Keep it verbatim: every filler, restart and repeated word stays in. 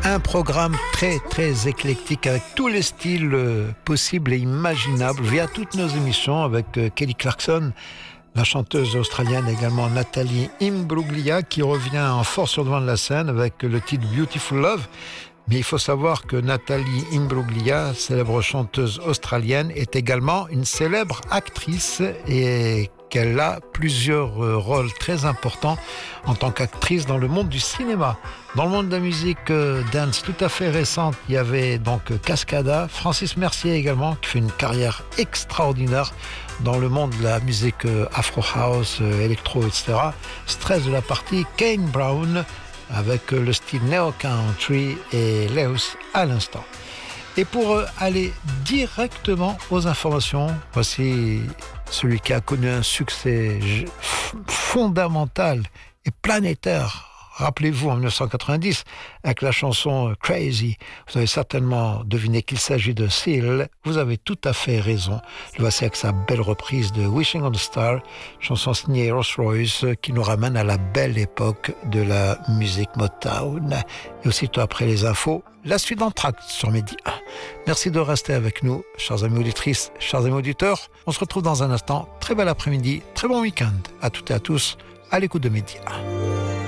Un programme très très éclectique avec tous les styles euh, possibles et imaginables via toutes nos émissions avec euh, Kelly Clarkson, la chanteuse australienne, également Nathalie Imbruglia qui revient en force sur le devant de la scène avec le titre Beautiful Love. Mais il faut savoir que Nathalie Imbruglia, célèbre chanteuse australienne, est également une célèbre actrice et qu'elle a plusieurs rôles très importants en tant qu'actrice dans le monde du cinéma. Dans le monde de la musique dance tout à fait récente, il y avait donc Cascada, Francis Mercier également, qui fait une carrière extraordinaire dans le monde de la musique afro house, électro, et cetera. Stress de la partie, Kane Brown, avec le style neo-country et Lewis à l'instant. Et pour aller directement aux informations, voici celui qui a connu un succès fondamental et planétaire. Rappelez-vous, en dix-neuf cent quatre-vingt-dix, avec la chanson Crazy, vous avez certainement deviné qu'il s'agit de Seal. Vous avez tout à fait raison. Le voici avec sa belle reprise de Wishing on a Star, chanson signée Rolls Royce, qui nous ramène à la belle époque de la musique Motown. Et aussitôt après les infos, la suite d'Entracte sur Midi un. Merci de rester avec nous, chers amis auditrices, chers amis auditeurs. On se retrouve dans un instant. Très bel après-midi, très bon week-end à toutes et à tous, à l'écoute de Midi un.